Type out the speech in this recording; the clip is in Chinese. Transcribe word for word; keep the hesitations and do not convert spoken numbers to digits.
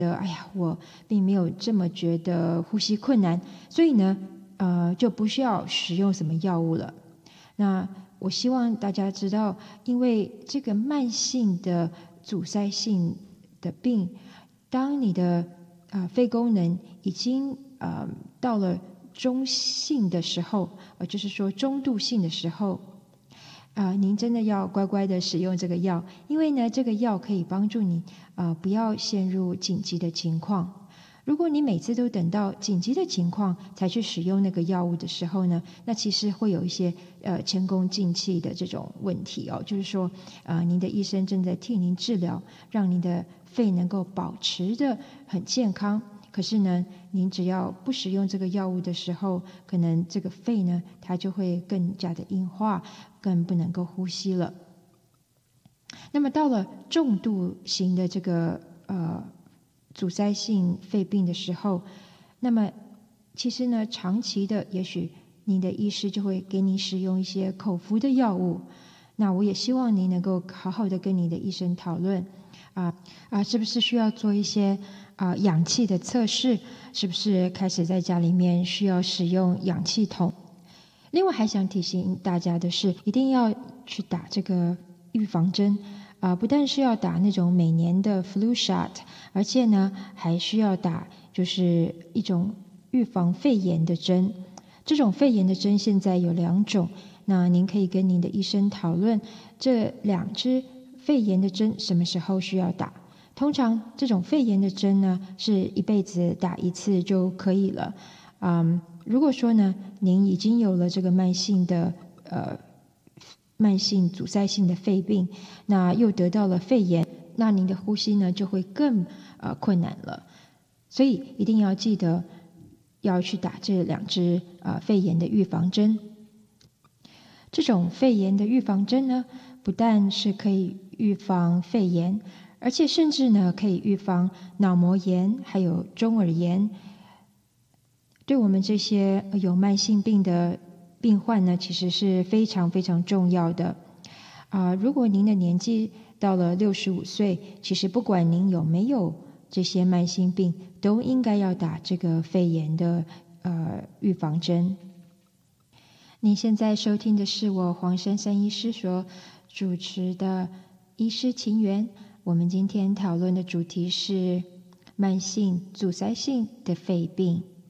得哎呀，我并没有这么觉得呼吸困难，所以呢，呃，就不需要使用什么药物了。那我希望大家知道，因为这个慢性的阻塞性的病，当你的呃肺功能已经呃到了中性的时候，呃，就是说中度性的时候，呃，您真的要乖乖的使用这个药，因为呢，这个药可以帮助你呃不要陷入紧急的情况。如果你每次都等到紧急的情况才去使用那个药物的时候呢，那其实会有一些呃前功尽弃的这种问题哦，就是说呃您的医生正在替您治疗，让您的肺能够保持的很健康。可是呢，您只要不使用这个药物的时候，可能这个肺呢，它就会更加的硬化，更不能够呼吸了。那么到了重度型的这个呃阻塞性肺病的时候，那么其实呢，长期的，也许您的医师就会给你使用一些口服的药物。那我也希望您能够好好的跟你的医生讨论，啊啊，是不是需要做一些啊氧气的测试？是不是开始在家里面需要使用氧气筒？另外还想提醒大家的是，一定要去打这个预防针。啊，不但是要打那种每年的 flu shot， 而且呢，还需要打就是一种预防肺炎的针。这种肺炎的针现在有两种，那您可以跟您的医生讨论这两支肺炎的针什么时候需要打。通常这种肺炎的针呢，是一辈子打一次就可以了。嗯，如果说呢，您已经有了这个慢性的呃。慢性阻塞性的肺病，那又得到了肺炎，那您的呼吸呢就会更呃困难了。所以一定要记得要去打这两支呃肺炎的预防针。这种肺炎的预防针呢，不但是可以预防肺炎，而且甚至呢可以预防脑膜炎，还有中耳炎。对我们这些有慢性病的病患呢，其实是非常非常重要的。啊、呃，如果您的年纪到了六十五岁，其实不管您有没有这些慢性病，都应该要打这个肺炎的呃预防针。您现在收听的是我黄珊珊医师所主持的《医师情缘》，我们今天讨论的主题是慢性阻塞性的肺病。